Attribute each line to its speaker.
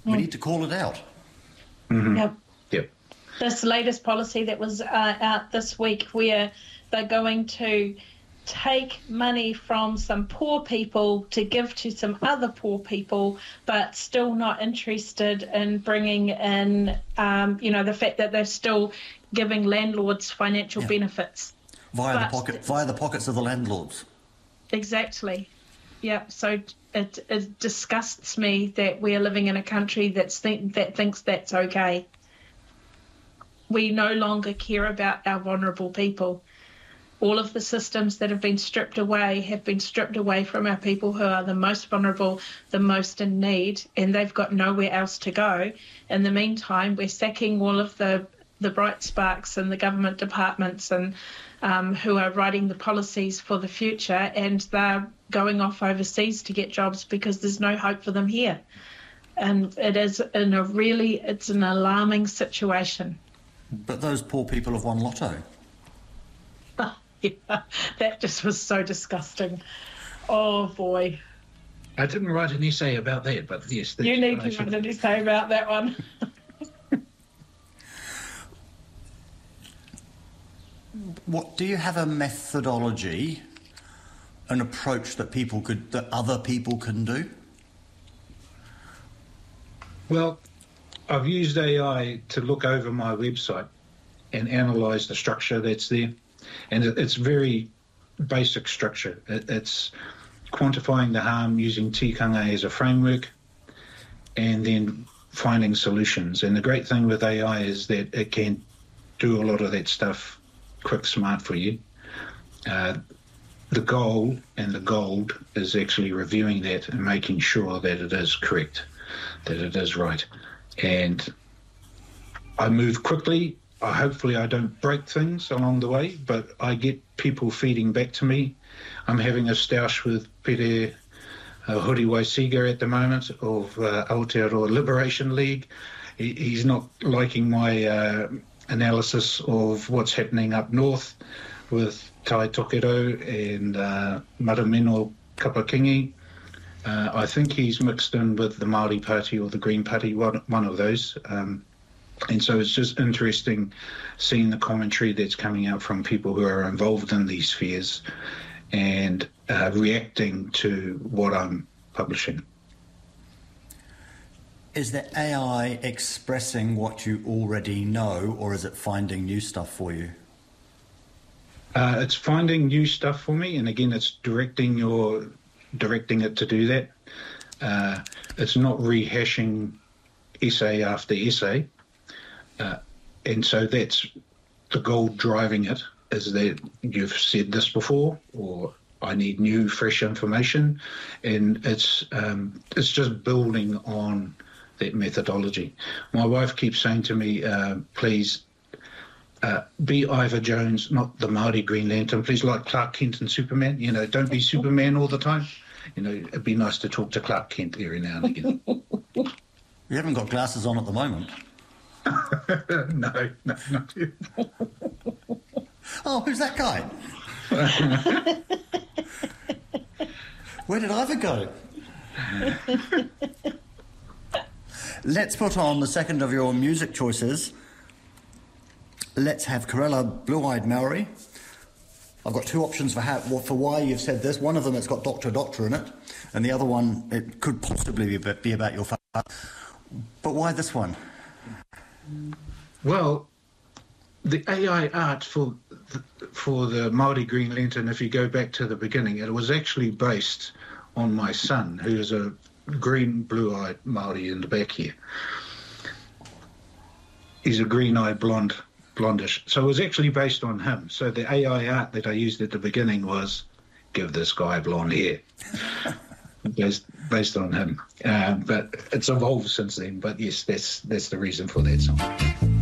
Speaker 1: We need to call it out.
Speaker 2: Mm-hmm.
Speaker 3: Yep.
Speaker 2: Yep.
Speaker 3: This latest policy that was out this week, where they're going to take money from some poor people to give to some other poor people, but still not interested in bringing in, the fact that they're still giving landlords financial benefits.
Speaker 1: Via the pockets of the landlords.
Speaker 3: Exactly. Yeah, so it disgusts me that we are living in a country that thinks that's okay. We no longer care about our vulnerable people. All of the systems that have been stripped away from our people who are the most vulnerable, the most in need, and they've got nowhere else to go. In the meantime, we're sacking all of the bright sparks in the government departments and who are writing the policies for the future, and they're going off overseas to get jobs because there's no hope for them here. And it's an alarming situation.
Speaker 1: But those poor people have won lotto.
Speaker 3: Yeah, that just was so disgusting. Oh, boy.
Speaker 2: I didn't write an essay about that, but yes.
Speaker 3: You need to write an essay about that one.
Speaker 1: Do you have a methodology, an approach that other people can do?
Speaker 2: Well, I've used AI to look over my website and analyse the structure that's there. And it's very basic structure. It's quantifying the harm using tikanga as a framework and then finding solutions. And the great thing with AI is that it can do a lot of that stuff quick, smart for you. The goal and the gold is actually reviewing that and making sure that it is correct, that it is right. And I move quickly. Hopefully I don't break things along the way, but I get people feeding back to me. I'm having a stoush with Pere Huri Waisiga at the moment of Aotearoa Liberation League. He's not liking my analysis of what's happening up north with Tai Tokerau and Maramino Kapakingi. I think he's mixed in with the Māori Party or the Green Party, one of those. And so it's just interesting seeing the commentary that's coming out from people who are involved in these spheres and reacting to what I'm publishing.
Speaker 1: Is the AI expressing what you already know, or is it finding new stuff for you?
Speaker 2: It's finding new stuff for me, and again, it's directing it to do that. It's not rehashing essay after essay. And so that's the goal driving it, is that you've said this before, or I need new, fresh information. And it's just building on that methodology. My wife keeps saying to me, please be Ivor Jones, not the Māori Green Lantern. Please, like Clark Kent and Superman. Don't be Superman all the time. It'd be nice to talk to Clark Kent every now and again.
Speaker 1: You haven't got glasses on at the moment.
Speaker 2: No, not you.
Speaker 1: Oh, who's that guy? Where did Ivor go? Let's put on the second of your music choices. Let's have Corella Blue-Eyed Maori. I've got two options for why you've said this. One of them, it's got Doctor in it, and the other one, it could possibly be about your father. But why this one?
Speaker 2: Well, the AI art for the Māori Green Lantern, if you go back to the beginning, it was actually based on my son, who is a green, blue-eyed Māori in the back here. He's a green-eyed blondish. So it was actually based on him. So the AI art that I used at the beginning was, give this guy blonde hair. based on him. But it's evolved since then. But yes, that's the reason for that song.